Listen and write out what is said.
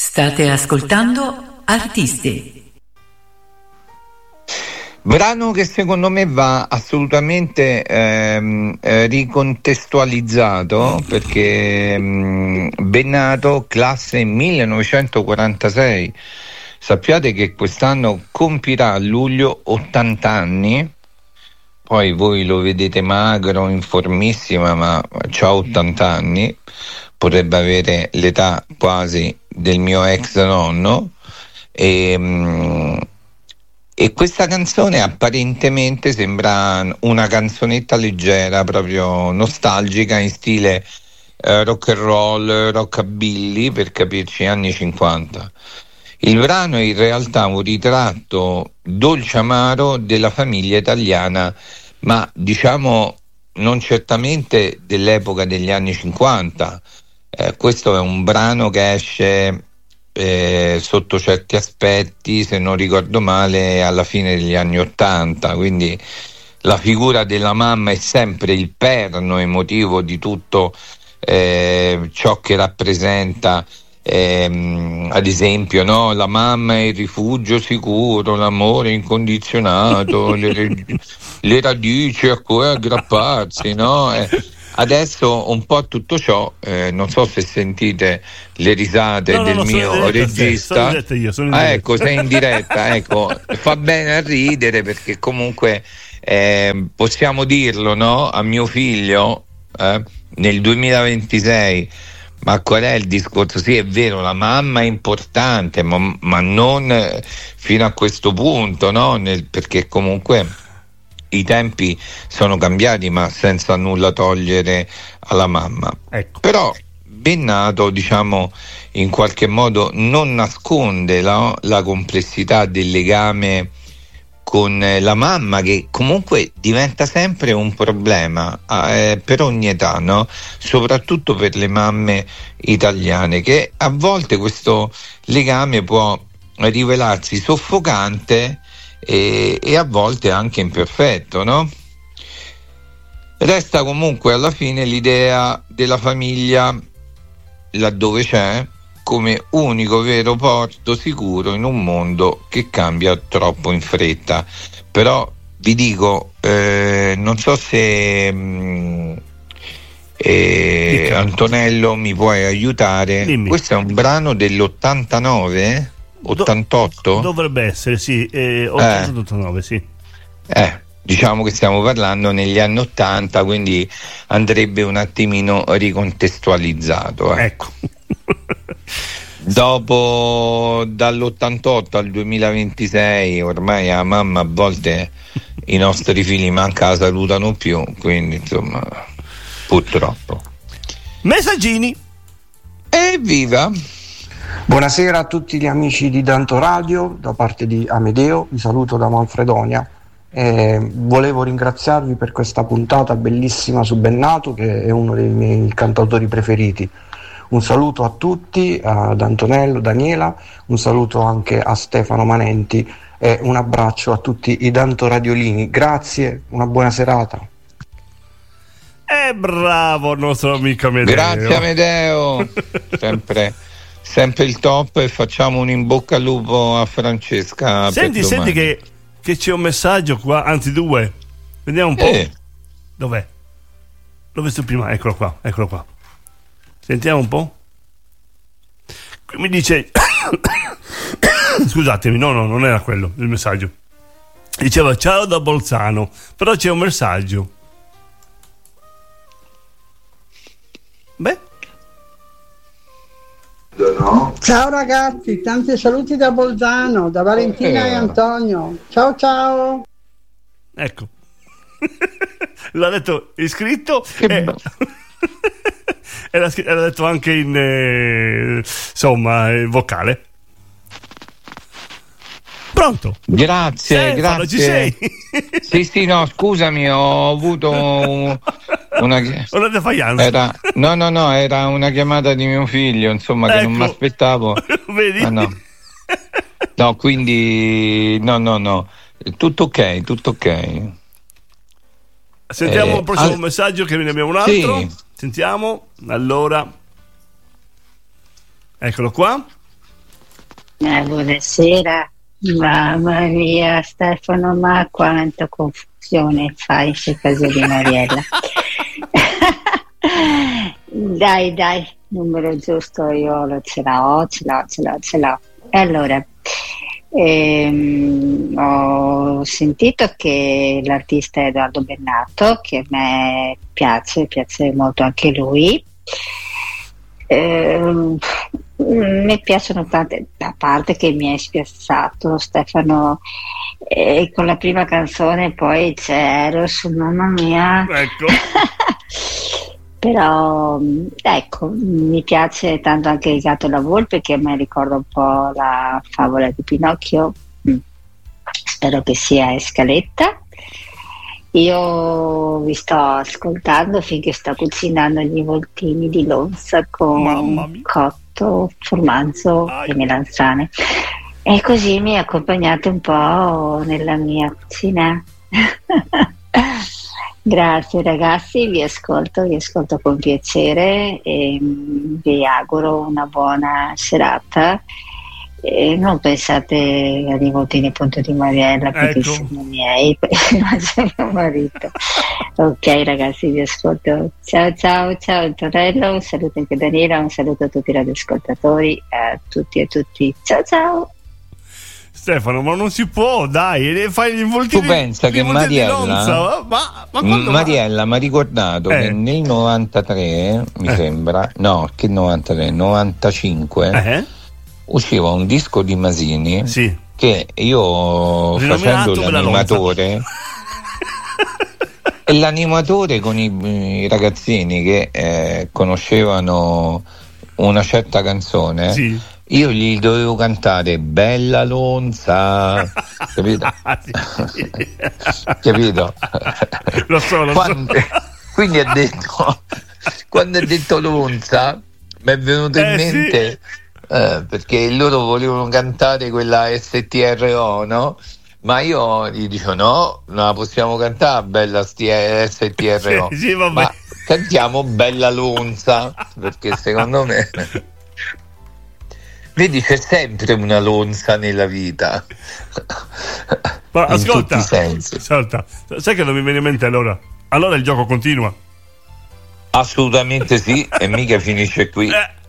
State ascoltando Artisti. Brano che secondo me va assolutamente ricontestualizzato, perché Bennato, classe 1946. Sappiate che quest'anno compirà a luglio 80 anni. Poi voi lo vedete magro, informissima, ma c'ha 80 anni, potrebbe avere l'età quasi del mio ex nonno. E questa canzone apparentemente sembra una canzonetta leggera, proprio nostalgica, in stile rock and roll, rockabilly, per capirci, anni 50. Il brano è in realtà un ritratto dolce amaro della famiglia italiana, ma diciamo non certamente dell'epoca degli anni 50. Questo è un brano che esce sotto certi aspetti, se non ricordo male, alla fine degli anni 80, quindi la figura della mamma è sempre il perno emotivo di tutto ciò che rappresenta. Ad esempio, no? La mamma è il rifugio sicuro, l'amore incondizionato, le radici a cui aggrapparsi, no? Adesso un po' tutto ciò, non so se sentite le risate del mio regista. Sono in diretta. Ecco, sei in diretta, ecco, fa bene a ridere, perché comunque possiamo dirlo, no? A mio figlio nel 2026. Ma qual è il discorso? Sì, è vero, la mamma è importante, ma non fino a questo punto, no? Perché comunque i tempi sono cambiati, ma senza nulla togliere alla mamma. Ecco. Però Bennato, diciamo, in qualche modo non nasconde la complessità del legame con la mamma, che comunque diventa sempre un problema per ogni età, no? Soprattutto per le mamme italiane, che a volte questo legame può rivelarsi soffocante e a volte anche imperfetto, no? Resta comunque alla fine l'idea della famiglia, laddove c'è, come unico vero porto sicuro in un mondo che cambia troppo in fretta. Però vi dico, non so se Antonello mi puoi aiutare. Dimmi. Questo è un brano dell'89? 88? Dovrebbe essere, sì, 89, sì. Diciamo che stiamo parlando negli anni 80, quindi andrebbe un attimino ricontestualizzato. Ecco. Dopo, dall'88 al 2026, ormai a mamma a volte i nostri figli manca la salutano più, quindi insomma, purtroppo. Messaggini. Evviva! Buonasera a tutti gli amici di Danto Radio, da parte di Amedeo, vi saluto da Manfredonia. Volevo ringraziarvi per questa puntata bellissima su Bennato, che è uno dei miei cantautori preferiti. Un saluto a tutti, ad Antonello, Daniela, un saluto anche a Stefano Manenti e un abbraccio a tutti i Danto Radiolini. Grazie, una buona serata. Bravo il nostro amico Amedeo. Grazie Amedeo, sempre il top, e facciamo un in bocca al lupo a Francesca. Senti che c'è un messaggio qua, anzi due. Vediamo un po'. Dov'è? Dove sto prima? Eccolo qua. Sentiamo un po'. Qui mi dice scusatemi, no, non era quello il messaggio. Diceva ciao da Bolzano, però c'è un messaggio. Beh. Ciao ragazzi, tanti saluti da Bolzano, da Valentina e Antonio. Ciao. Ecco. L'ha detto iscritto e l'ha detto anche in vocale. Pronto? Grazie. Ci sei? Sì, no, scusami, ho avuto una defaglianza. Era una chiamata di mio figlio, insomma, che non mi aspettavo. Vedi? No, quindi no. Tutto ok. Sentiamo il prossimo messaggio, che ne abbiamo un altro. Sì. Sentiamo. Allora, eccolo qua. Buonasera, mamma mia Stefano, ma quanta confusione fai se caso di Mariella. Dai, numero giusto io ce l'ho. Allora, ho sentito che l'artista è Edoardo Bennato, che a me piace molto anche lui. Mi piacciono tante, a parte che mi hai spiazzato Stefano, con la prima canzone poi c'è Eros, mamma mia. Ecco. Però ecco, mi piace tanto anche Il gatto e la volpe, che a me ricorda un po' la favola di Pinocchio. Spero che sia Scaletta. Io vi sto ascoltando finché sto cucinando gli voltini di lonza con cotto, formaggio e melanzane, e così mi accompagnate un po' nella mia cucina. Grazie ragazzi, vi ascolto con piacere e vi auguro una buona serata. Non pensate ai voltini appunto di Mariella, perché sono miei, ma c'è mio marito. Ok ragazzi, vi ascolto. Ciao Antonello, un saluto anche a Daniela, un saluto a tutti i radioascoltatori, a tutti. Ciao. Stefano, ma non si può, dai, fai il voltino. Tu pensa che Mariella mi ha ricordato che nel 93, mi sembra, no, che 93, 95 usciva un disco di Masini, sì, che io facendo l'animatore e l'animatore con i ragazzini che conoscevano una certa canzone, sì, io gli dovevo cantare Bella Lonza, capito? Capito? Lo so. Quindi ha detto, quando ha detto Lonza mi è venuto in mente, sì, perché loro volevano cantare quella STRO, no? Ma io gli dico no, non la possiamo cantare Bella STRO, sì, vabbè, ma cantiamo Bella Lonza, perché secondo me vedi, c'è sempre una lonza nella vita. Ma ascolta, tutti i sensi. Ascolta, sai che non mi viene in mente allora il gioco continua? Assolutamente sì, e mica finisce qui.